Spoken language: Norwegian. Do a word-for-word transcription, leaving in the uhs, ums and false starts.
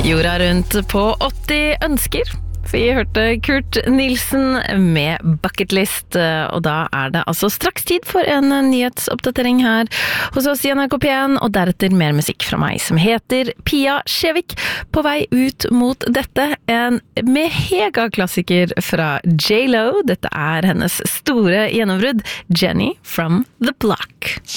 Jorda rundt på åtti ønsker. Vi hørte Kurt Nilsen med Bucketlist, og da er det altså straks tid for en nyhetsoppdatering her hos oss i N R K P en, og deretter mer musikk fra meg som heter Pia Skjevik. På vei ut mot dette, en mega-klassiker fra J Lo. Dette er hennes store gjennombrudd, Jenny from the Block.